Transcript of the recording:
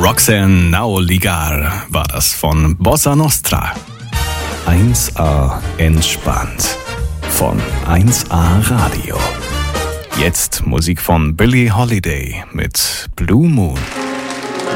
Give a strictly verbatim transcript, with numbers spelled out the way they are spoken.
Roxanne Naoligar war das von Bossa Nostra. eins A entspannt von eins A Radio. Jetzt Musik von Billie Holiday mit Blue Moon.